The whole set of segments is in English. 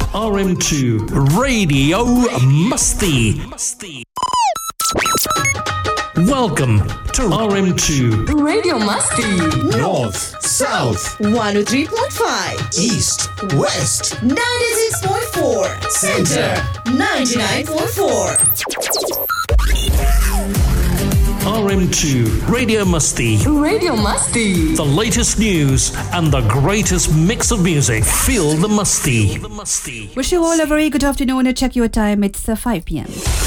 RM2 Radio Musty. Welcome to RM2 Radio Musty. North, South, 103.5, East, West, 96.4, Center, 99.4. RM2 Radio Musty. Radio Musty. The latest news and the greatest mix of music. Feel the musty. Wish you all a very good afternoon. Check your time. It's 5 p.m.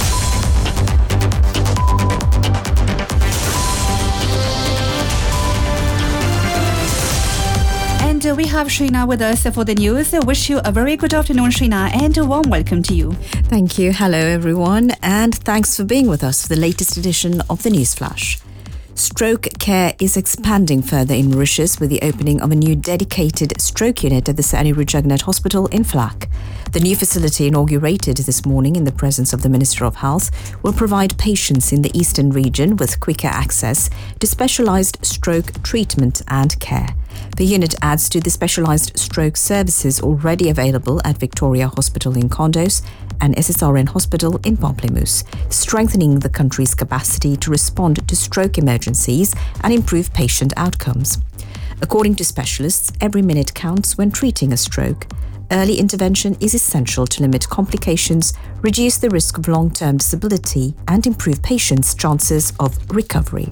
And we have Shrina with us for the news. Wish you a very good afternoon, Shrina, and a warm welcome to you. Thank you. Hello, everyone, and thanks for being with us for the latest edition of the News Flash. Stroke care is expanding further in Mauritius with the opening of a new dedicated stroke unit at the Sir Annie Rujugnut Hospital in Flac. The new facility, inaugurated this morning in the presence of the Minister of Health, will provide patients in the eastern region with quicker access to specialised stroke treatment and care. The unit adds to the specialised stroke services already available at Victoria Hospital in Condos and SSRN Hospital in Pamplemousse, strengthening the country's capacity to respond to stroke emergencies and improve patient outcomes. According to specialists, every minute counts when treating a stroke. Early intervention is essential to limit complications, reduce the risk of long-term disability, and improve patients' chances of recovery.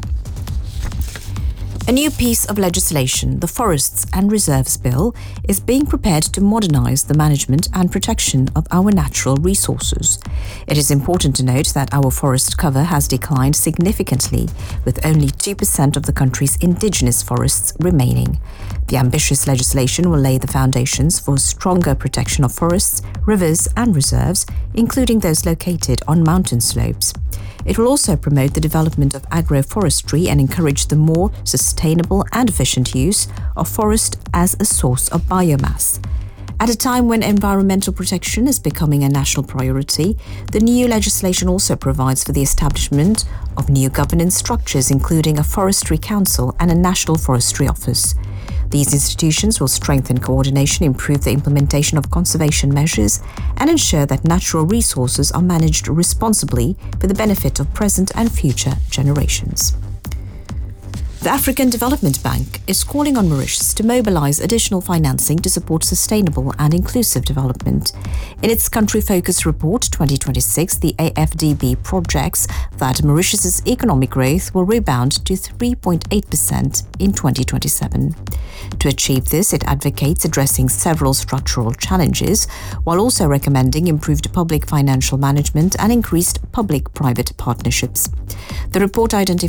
A new piece of legislation, the Forests and Reserves Bill, is being prepared to modernise the management and protection of our natural resources. It is important to note that our forest cover has declined significantly, with only 2% of the country's indigenous forests remaining. The ambitious legislation will lay the foundations for stronger protection of forests, rivers and reserves, including those located on mountain slopes. It will also promote the development of agroforestry and encourage the more sustainable and efficient use of forest as a source of biomass. At a time when environmental protection is becoming a national priority, the new legislation also provides for the establishment of new governance structures, including a forestry council and a national forestry office. These institutions will strengthen coordination, improve the implementation of conservation measures, and ensure that natural resources are managed responsibly for the benefit of present and future generations. The African Development Bank is calling on Mauritius to mobilise additional financing to support sustainable and inclusive development. In its Country Focus Report 2026, the AFDB projects that Mauritius's economic growth will rebound to 3.8% in 2027. To achieve this, it advocates addressing several structural challenges, while also recommending improved public financial management and increased public-private partnerships. The report identifies